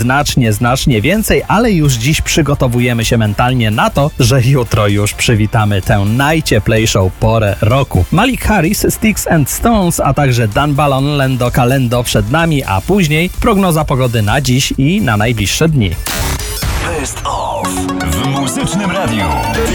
znacznie więcej, ale już dziś przygotowujemy się mentalnie na to, że jutro już przywitamy tę najcieplejszą porę roku. Malik Harris, Sticks and Stones, a także Dan Ballon, Lendo Calendo przed nami, a później prognoza pogody na dziś i na najbliższe dni. Best of w Muzycznym Radiu.